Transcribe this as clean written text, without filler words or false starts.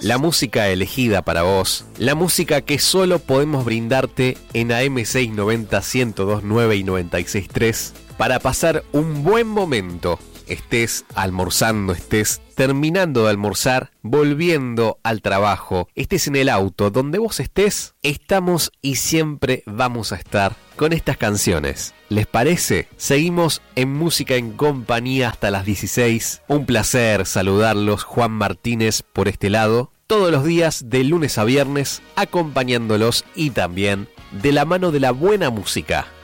La música elegida para vos, la música que solo podemos brindarte en AM690, 102.9 y 96.3 para pasar un buen momento. Estés almorzando, estés terminando de almorzar, volviendo al trabajo, estés en el auto, donde vos estés, estamos y siempre vamos a estar con estas canciones. ¿Les parece? Seguimos en Música en Compañía hasta las 16. Un placer saludarlos, Juan Martínez por este lado, todos los días de lunes a viernes, acompañándolos y también de la mano de la buena música.